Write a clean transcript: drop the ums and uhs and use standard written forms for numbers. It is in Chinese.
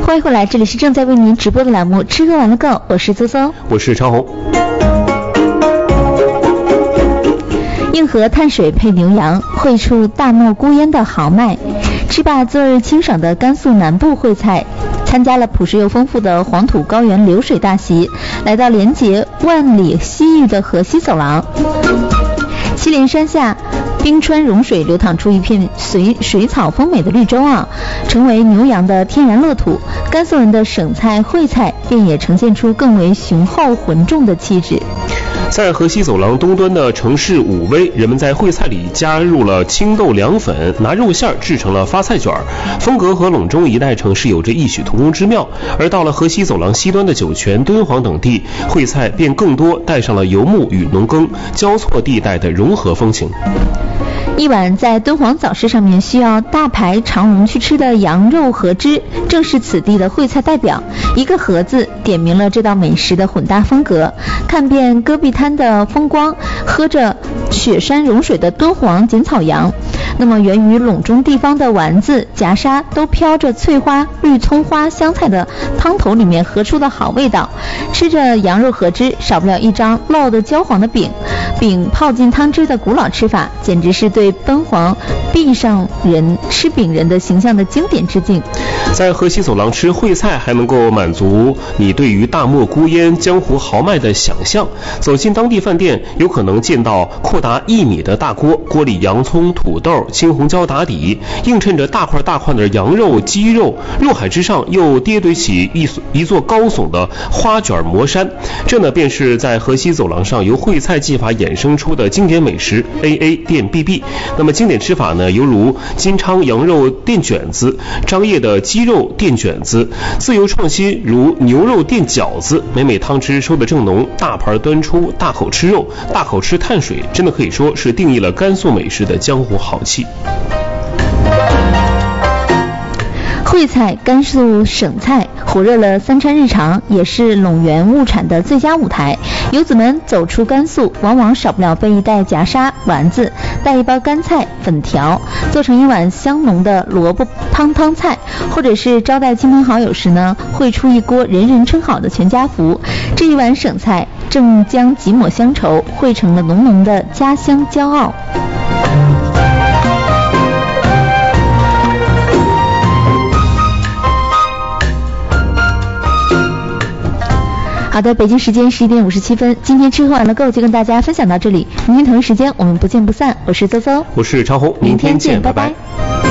欢迎回来，这里是正在为您直播的栏目吃喝玩乐购，我是邹邹， 我是长红。 硬核碳水配牛羊，烩出大漠孤烟的豪迈。吃罢昨日清爽的甘肃南部烩菜，参加了朴实又丰富的黄土高原流水大席，来到连接万里西域的河西走廊。祁连山下，冰川融水流淌出一片水草丰美的绿洲啊，成为牛羊的天然乐土。甘肃人的省菜烩菜便也呈现出更为雄厚浑重的气质。 在河西走廊东端的城市武威，人们在烩菜里加入了青豆凉粉，拿肉馅制成了发菜卷，风格和陇中一带城市有着异曲同工之妙。而到了河西走廊西端的酒泉、敦煌等地，烩菜便更多带上了游牧与农耕交错地带的融合风情。 一碗在敦煌早市上面需要大排长龙去吃的羊肉河汁，正是此地的烩菜代表。一个盒子点明了这道美食的混搭风格。看遍戈壁滩的风光，喝着雪山融水的敦煌剪草羊，那么源于陇中地方的丸子、夹沙都飘着翠花、绿葱花、香菜的汤头里面合出的好味道。吃着羊肉河汁，少不了一张烙得焦黄的饼，饼泡进汤汁的古老吃法，简直是对敦煌壁上人吃饼人的形象的经典致敬。 在河西走廊吃烩菜，还能够满足你对于大漠孤烟、江湖豪迈的想象。走进当地饭店，有可能见到扩达1米的大锅，锅里洋葱、土豆、青红椒打底，映衬着大块大块的羊肉、鸡肉，肉海之上又叠堆起一座高耸的花卷魔山。这呢，便是在河西走廊上由烩菜技法衍生出的经典美食 AA 店 BB。那么经典吃法呢，犹如金昌羊肉垫卷子、张掖的鸡肉垫卷子，自由创新如牛肉垫饺子，每每汤汁收得正浓，大盘端出，大口吃肉，大口吃碳水，真的可以说是定义了甘肃美食的江湖豪气。 烩菜，甘肃省菜，火热了三川日常，也是陇源物产的最佳舞台。游子们走出甘肃，往往少不了备一袋夹沙、丸子，带一包干菜、粉条，做成一碗香浓的萝卜汤菜，或者是招待亲朋好友时呢，烩出一锅人人称好的全家福。这一碗省菜正将几抹乡愁汇成了浓浓的家乡骄傲。好的，北京时间11点57分，今天吃喝玩乐购就跟大家分享到这里，明天同一时间我们不见不散。我是邹邹， 我是长红，明天见，拜拜。